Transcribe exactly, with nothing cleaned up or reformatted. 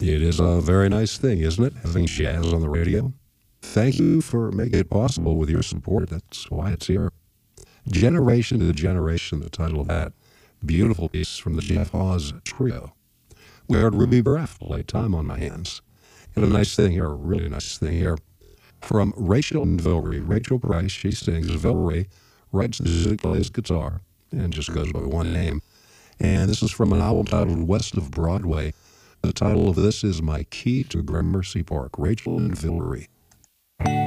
It is a very nice thing, isn't it, having jazz on the radio? Thank you for making it possible with your support. That's why it's here. Generation to Generation, the title of that beautiful piece from the Jeff Hawes Trio. We heard Ruby Braff play Time on My Hands. And a nice thing here, a really nice thing here, from Rachel Vilry. Rachel Price, she sings. Vilry writes music, plays guitar, and just goes by one name. And this is from an album titled West of Broadway. The title of this is My Key to Gramercy Park. Rachel and Vilry.